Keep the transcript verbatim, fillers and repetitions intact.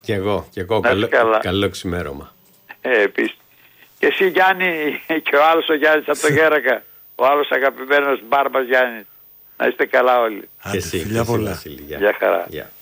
Και εγώ, και εγώ. Καλό, καλό ξημέρωμα. Ε, επίσης. Και εσύ Γιάννη, και ο άλλος ο Γιάννης από το Γέρακα. Ο άλλος αγαπημένος Μπάρμπας Γιάννης. Να είστε καλά όλοι. Και εσύ, φιλιά πολλά. Γεια χαρά. Yeah.